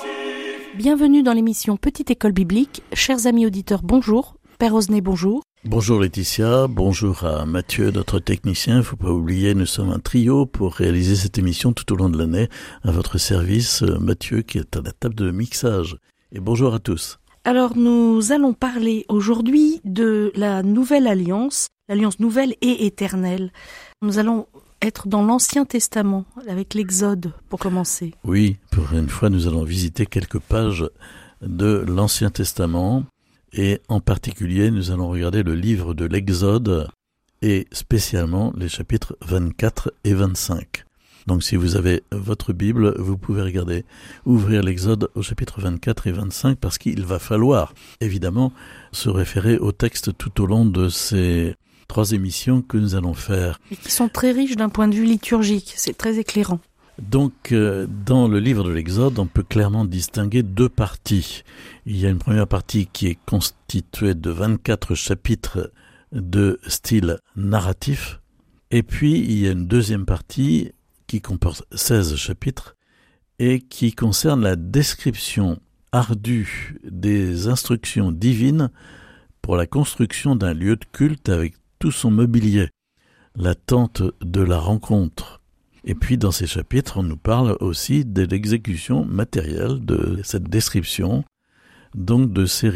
Bienvenue dans l'émission Petite École Biblique. Chers amis auditeurs, bonjour. Père Osné, bonjour. Bonjour Laetitia, bonjour à Mathieu, notre technicien. Il ne faut pas oublier, nous sommes un trio pour réaliser cette émission tout au long de l'année. À votre service, Mathieu qui est à la table de mixage. Et bonjour à tous. Alors nous allons parler aujourd'hui de la nouvelle alliance, l'alliance nouvelle et éternelle. Nous allons être dans l'Ancien Testament, avec l'Exode pour commencer. Oui, pour une fois nous allons visiter quelques pages de l'Ancien Testament. Et en particulier, nous allons regarder le livre de l'Exode et spécialement les chapitres 24 et 25. Donc si vous avez votre Bible, vous pouvez ouvrir l'Exode au chapitre 24 et 25 parce qu'il va falloir évidemment se référer au texte tout au long de ces 3 émissions que nous allons faire. Et qui sont très riches d'un point de vue liturgique, c'est très éclairant. Donc, dans le livre de l'Exode, on peut clairement distinguer 2 parties. Il y a une première partie qui est constituée de 24 chapitres de style narratif. Et puis, il y a une deuxième partie qui comporte 16 chapitres et qui concerne la description ardue des instructions divines pour la construction d'un lieu de culte avec tout son mobilier, la tente de la rencontre. Et puis dans ces chapitres, on nous parle aussi de l'exécution matérielle de cette description, donc de ces